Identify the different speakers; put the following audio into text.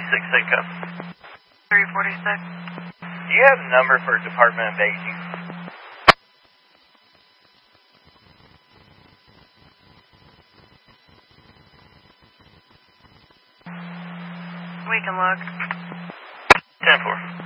Speaker 1: 6 Cup.
Speaker 2: 346.
Speaker 1: Do you have a number for Department of Aging?
Speaker 2: We can look.
Speaker 1: 10-4.